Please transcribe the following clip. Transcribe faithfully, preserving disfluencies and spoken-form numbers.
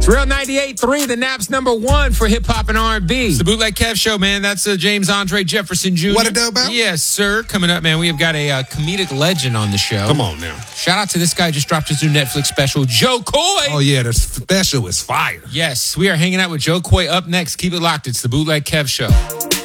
Real ninety-eight point three, the Naps number one for hip-hop and R and B. It's the Bootleg Kev Show, man. That's uh, James Andre Jefferson Junior What it do about? Yes, sir. Coming up, man, we have got a uh, comedic legend on the show. Come on now. Shout out to this guy who just dropped his new Netflix special, Joe Coy. Oh, yeah, the special is fire. Yes, we are hanging out with Joe Coy up next. Keep it locked. It's the Bootleg Kev Show.